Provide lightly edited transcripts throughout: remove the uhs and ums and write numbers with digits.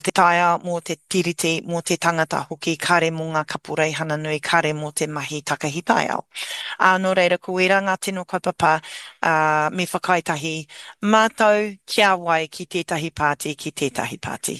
te taia mō te tiriti mō te tangata hoki kare mō ngā kapurei hana nui kare mō te mahi takahitae au. Nō reira, ko ira ngā tino kaupapa me whakaitahi mātou kia wai ki tētahi pāti ki tētahi pāti.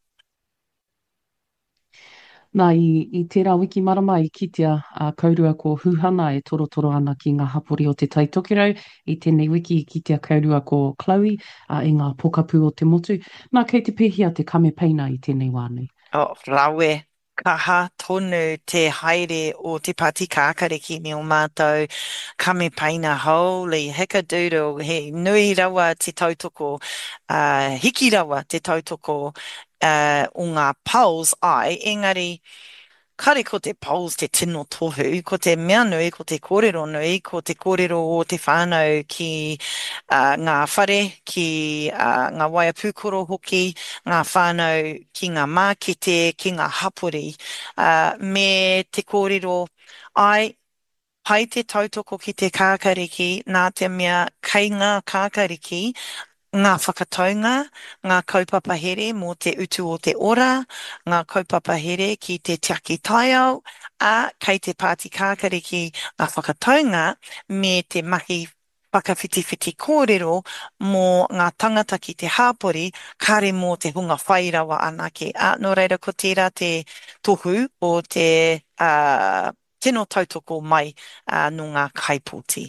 Nā, i tērā wiki marama i kitea kaurua ko Huhana e torotoro ana ki ngā hapori o te taitokirau. I tēnei wiki i kitea kaurua ko Chloe i ngā pokapū o te motu. Nā, kei te pēhia te kamepeina i tēnei wānei. O, rawe, kaha tonu te haere o te pāti kākariki me o mātou kame paina holy heka doodle he nui rawa te tautoko hiki rawa te tautoko o ngā pulse ai engari kare ko te poles te tino tohu, ko te mea nui, ko te kōrero nui, ko te kōrero o te whānau ki ngā whare, ki ngā waia pūkoro hoki, ngā whānau ki ngā mākete, ki ngā hapori, me te kōrero ai, pai te tautoko ki te kākariki, nā te mea kei ngā kākariki, ngā whakataunga, ngā kaupapa here mō te utu o te ora, ngā kaupapa here ki te tiaki taiao, kei te pāti kākariki ngā whakataunga me te mahi whakawhitiwhiti kōrero mō ngā tangata ki te hāpori, kare mō te hunga whairawa anake. Nō reira, ko tērā te tohu o te tino tautoko mai no ngā kaipōti.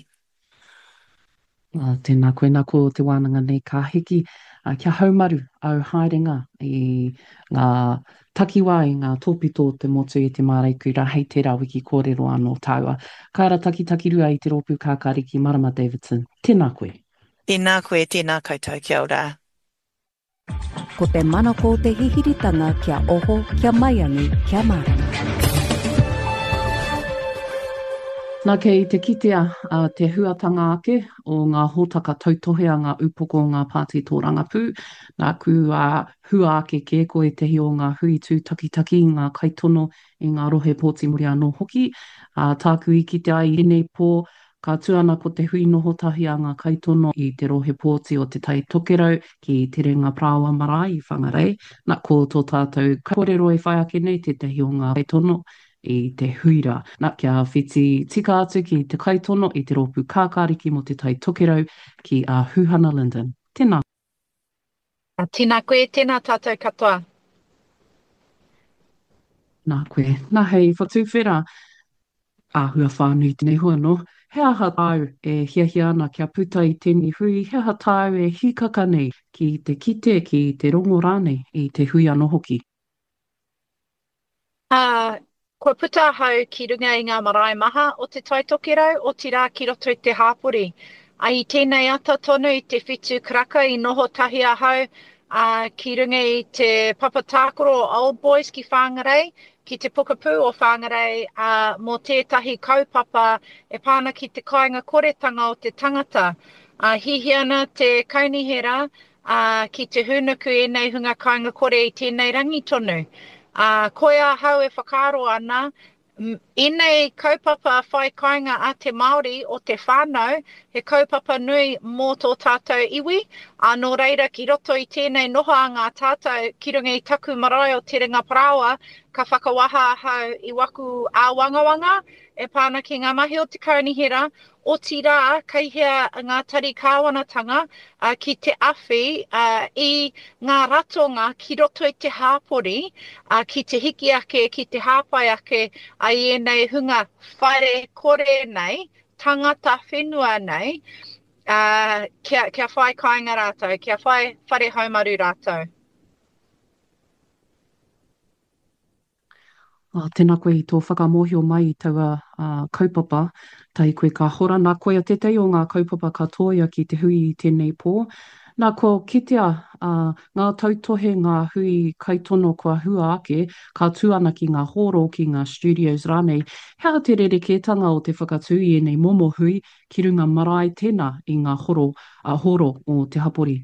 Tēnā koe nā ko te wānanga nei ka hiki kia haumaru au haerenga i ngā takiwā i ngā tōpito o te motu i te māraiku rā hei tērā wiki kōrero anō tāua. Kaira taki rua i te rōpū kākāriki Marama Davidson. Tēnā koe. Tēnā koe, tēnā koutou, kia ora. Ko te mana ko te hihiritanga kia oho, kia maiangi, kia marama. Nā kei te kitea te huatanga ake o ngā hōtaka tautohe a ngā upoko o ngā pāti tō rangapū. Nā ku hua ake ke koe tehi o ngā hui tū takitaki i ngā kaitono i ngā rohe pōti muri anō hoki. Tāku i kitea i hinei pō ka tuana ko te hui noho tahi a ngā kaitono i te rohe pōti o te tai tokerau ki te renga prawa marae i whangarei. Nā ko tō tātou kōrero e whai ake nei te tehi o ngā kaitono i te huira. Nā kia whiti tika atu ki te kaitono i te rōpū kākāriki mo te tai tokerau ki a Huhana Linden. Tēnā. Tēnā koe, tēnā tātou katoa. Nā koe. Nā hei, whatuwhera āhua whānui tēnei hua no. He aha tāu e hiahia ana kia puta i tēnei hui, he aha tāu e hikaka nei ki te kite, ki te rongo rānei i te hui anō hoki. Kua puta hau ki runga i ngā marae maha o te taitokirau o ti rā ki roto i te hāpori. I tēnei ata tonu i te whitu kraka i noho tahi a hau ki runga i te papatākoro o Old Boys ki Whangarei, ki te Pukapū o Whangarei, mō tētahi kaupapa e pāna ki te kāinga koretanga o te tangata. Hihi ana te kaunihera ki te hunuku e nei hunga kāinga kore i tēnei rangi tonu. Koe a hau e whakaro ana, Ēnei kaupapa whai kāinga a te Māori o te whānau, he kaupapa nui mō tō tātou iwi, nō reira ki roto i tēnei noha a ngā tātou ki runga i taku marae o te ringa parawa, ka whakawaha hau i waku a wangawanga, e pāna ki ngā mahi o te kaunihera, o ti rā, kei hea ngā tari kāwanatanga ki te awhi i ngā ratonga ki roto i te hāpori, ki te hiki ake, ki te hāpai ake, a ienei hunga whare kore nei, tangata whenua nei, kia whai kāinga rātou, kia whai whare haumaru rātou. Tēnā koe i tō whakamohio mai i taua kaupapa, tai koe ka hora. Nā koe a tetei o ngā kaupapa katoa ki te hui i tēnei pō. Nā ko kitea ngā tautohe, ngā hui kaitono kua hua ake, ka tūana ki ngā horo ki ngā studios rānei. Hea te rerekētanga o te whakatū i nei momo hui ki runga marae tēnā i ngā horo o te hapori.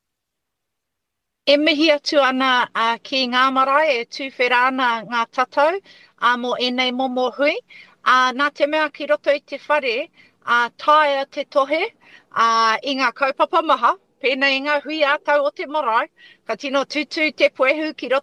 E mihi atu ana ki ngā marae e tūwhera ana ngā tatau mō enei momo hui. Nā te mea ki roto i te whare, taia te tohe i ngā kaupapa maha, pēnei ngā hui a tau o te marae, ka tino tutu te puehu ki roto